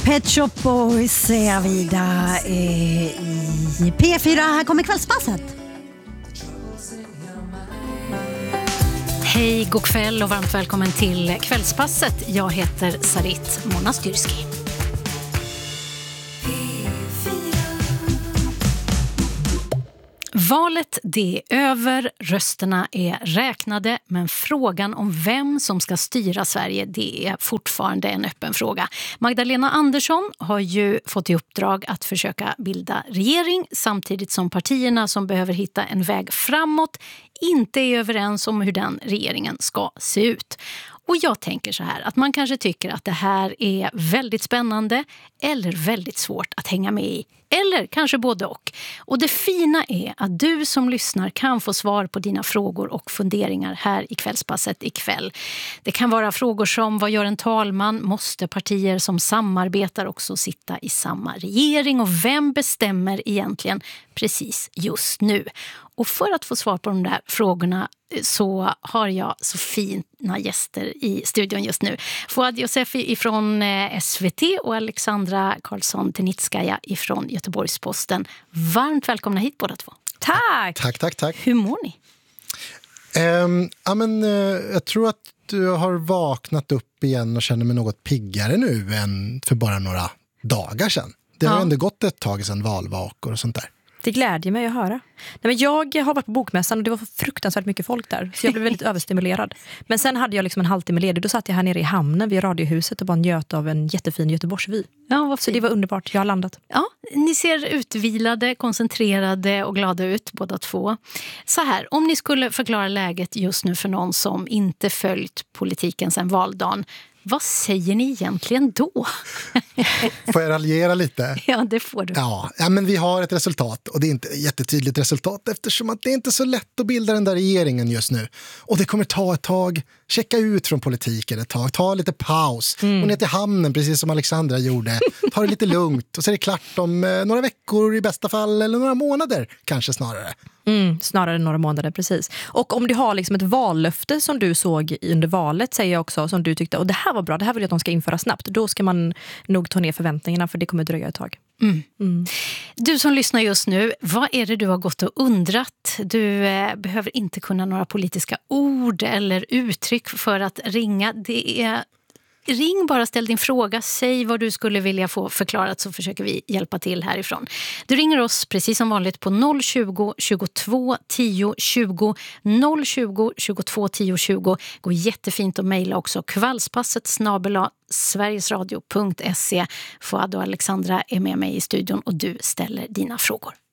Pet Shop Boys är Vida i P4. Här kommer kvällspasset. Hej, god kväll och varmt välkommen till kvällspasset. Jag heter Sarit Monastyrski. Valet det är över, rösterna är räknade, men frågan om vem som ska styra Sverige det är fortfarande en öppen fråga. Magdalena Andersson har ju fått i uppdrag att försöka bilda regering samtidigt som partierna som behöver hitta en väg framåt inte är överens om hur den regeringen ska se ut. Och jag tänker så här att man kanske tycker att det här är väldigt spännande eller väldigt svårt att hänga med i. Eller kanske både och. Och det fina är att du som lyssnar kan få svar på dina frågor och funderingar här i kvällspasset ikväll. Det kan vara frågor som vad gör en talman? Måste partier som samarbetar också sitta i samma regering? Och vem bestämmer egentligen precis just nu? Och för att få svar på de där frågorna så har jag så fina gäster i studion just nu. Fouad Youssefi ifrån SVT och Alexandra Karlsson-Tenitskaja ifrån Göteborgs-Posten. Varmt välkomna hit båda två. Tack. Tack. Hur mår ni? Jag tror att du har vaknat upp igen och känner mig något piggare nu än för bara några dagar sedan. Det har ändå gått ett tag sedan valvakor och sånt där. Det glädjer mig att höra. Nej, men jag har varit på bokmässan och det var fruktansvärt mycket folk där. Så jag blev väldigt överstimulerad. Men sen hade jag liksom en halvtimme ledig. Då satt jag här nere i hamnen vid radiohuset och bara njöt av en jättefin Göteborgsvy. Ja, så det var underbart. Jag har landat. Ja, ni ser utvilade, koncentrerade och glada ut båda två. Så här, om ni skulle förklara läget just nu för någon som inte följt politiken sedan valdagen. Vad säger ni egentligen då? Får jag raljera lite? Ja, det får du. Ja, men vi har ett resultat och det är inte ett jättetydligt resultat eftersom att det är inte så lätt att bilda den där regeringen just nu. Och det kommer ta ett tag, checka ut från politiken ett tag, ta lite paus och ner till hamnen precis som Alexandra gjorde. Ta det lite lugnt och så är det klart om några veckor i bästa fall eller några månader kanske snarare. Snarare några månader, precis. Och om du har liksom ett vallöfte som du såg under valet, säger jag också, som du tyckte, och det här var bra, det här vill jag att de ska införa snabbt, då ska man nog ta ner förväntningarna för det kommer dröja ett tag. Du som lyssnar just nu, vad är det du har gått och undrat? Du behöver inte kunna några politiska ord eller uttryck för att ringa. Ring bara, ställ din fråga, säg vad du skulle vilja få förklarat så försöker vi hjälpa till härifrån. Du ringer oss precis som vanligt på 020 22 10 20 020 22 10 20. Går jättefint att mejla också kvällspasset@sverigesradio.se. Fouad och Alexandra är med mig i studion och du ställer dina frågor.